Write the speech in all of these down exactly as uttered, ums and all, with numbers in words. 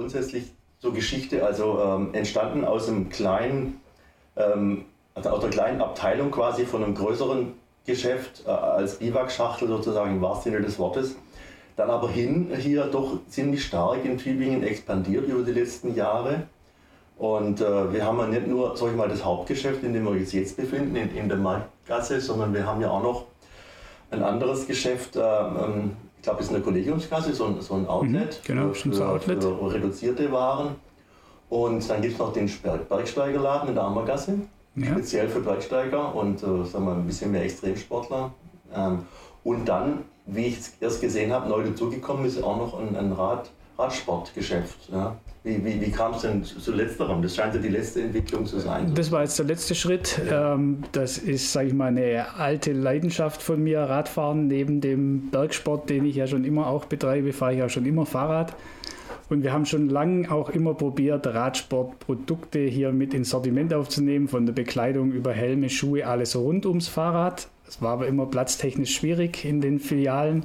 grundsätzlich zur Geschichte, also ähm, entstanden aus einem kleinen, ähm, also aus einer kleinen Abteilung quasi von einem größeren Geschäft äh, als Biwakschachtel sozusagen im wahrsten Sinne des Wortes. Dann aber hin hier doch ziemlich stark in Tübingen expandiert über die letzten Jahre. Und äh, wir haben ja nicht nur, sag ich mal, das Hauptgeschäft, in dem wir uns jetzt befinden, in, in der Marktgasse, sondern wir haben ja auch noch ein anderes Geschäft, äh, ähm, ich glaube, es ist eine Kollegiumsgasse, so ein, so ein Outlet, mhm, genau, für, so Outlet. für reduzierte Waren. Und dann gibt es noch den Bergsteigerladen in der Ammergasse, ja. speziell für Bergsteiger und äh, sagen wir, ein bisschen mehr Extremsportler. Ähm, und dann, wie ich es erst gesehen habe, neu dazugekommen ist auch noch ein, ein Rad, Radsportgeschäft. Ja. Wie, wie, wie kam es denn zu letzterem? Das scheint ja die letzte Entwicklung zu sein. Das war jetzt der letzte Schritt. Ja. Das ist, sage ich mal, eine alte Leidenschaft von mir, Radfahren. Neben dem Bergsport, den ich ja schon immer auch betreibe, fahre ich auch schon immer Fahrrad. Und wir haben schon lange auch immer probiert, Radsportprodukte hier mit ins Sortiment aufzunehmen, von der Bekleidung über Helme, Schuhe, alles rund ums Fahrrad. Das war aber immer platztechnisch schwierig in den Filialen.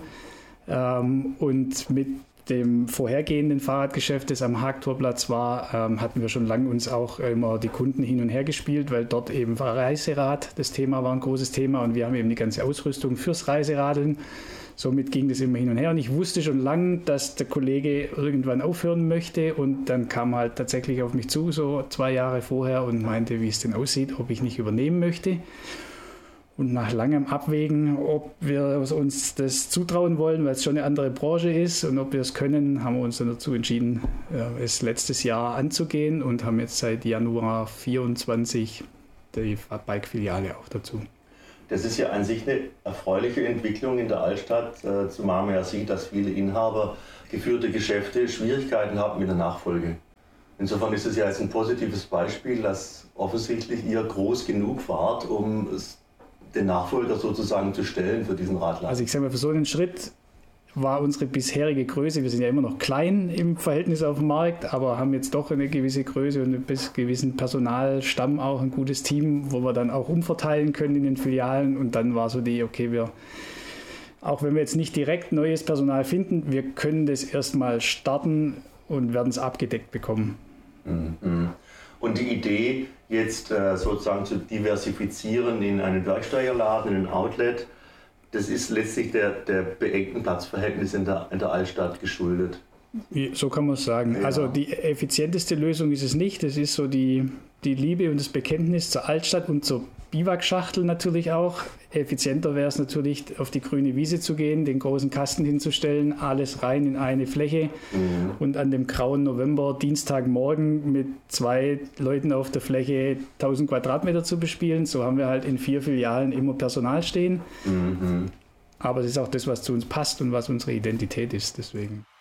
Und mit dem vorhergehenden Fahrradgeschäft, das am Haagtorplatz war, ähm, hatten wir schon lange uns auch immer die Kunden hin und her gespielt, weil dort eben Reiserad das Thema war, ein großes Thema, und wir haben eben die ganze Ausrüstung fürs Reiseradeln. Somit ging das immer hin und her, und ich wusste schon lange, dass der Kollege irgendwann aufhören möchte, und dann kam halt tatsächlich auf mich zu, so zwei Jahre vorher, und meinte, wie es denn aussieht, ob ich nicht übernehmen möchte. Und nach langem Abwägen, ob wir uns das zutrauen wollen, weil es schon eine andere Branche ist, und ob wir es können, haben wir uns dann dazu entschieden, es letztes Jahr anzugehen, und haben jetzt seit Januar vierundzwanzig die Bike-Filiale auch dazu. Das ist ja an sich eine erfreuliche Entwicklung in der Altstadt, zumal man ja sieht, dass viele Inhaber geführte Geschäfte Schwierigkeiten haben mit der Nachfolge. Insofern ist es ja jetzt ein positives Beispiel, dass offensichtlich ihr groß genug wart, um es den Nachfolger sozusagen zu stellen für diesen Radladen. Also ich sage mal, für so einen Schritt war unsere bisherige Größe, wir sind ja immer noch klein im Verhältnis auf dem Markt, aber haben jetzt doch eine gewisse Größe und einen gewissen Personalstamm, auch ein gutes Team, wo wir dann auch umverteilen können in den Filialen, und dann war so die, okay, wir, auch wenn wir jetzt nicht direkt neues Personal finden, wir können das erstmal starten und werden es abgedeckt bekommen. Mhm. Und die Idee, jetzt äh, sozusagen zu diversifizieren in einen Bergsteigerladen, in ein Outlet, das ist letztlich der, der beengten Platzverhältnisse in der, in der Altstadt geschuldet. So kann man es sagen. Ja. Also die effizienteste Lösung ist es nicht. Das ist so die, die Liebe und das Bekenntnis zur Altstadt und zur Biwakschachtel natürlich auch. Effizienter wäre es natürlich, auf die grüne Wiese zu gehen, den großen Kasten hinzustellen, alles rein in eine Fläche, mhm. und an dem grauen November, Dienstagmorgen mit zwei Leuten auf der Fläche tausend Quadratmeter zu bespielen. So haben wir halt in vier Filialen immer Personal stehen. Mhm. Aber es ist auch das, was zu uns passt und was unsere Identität ist. Deswegen.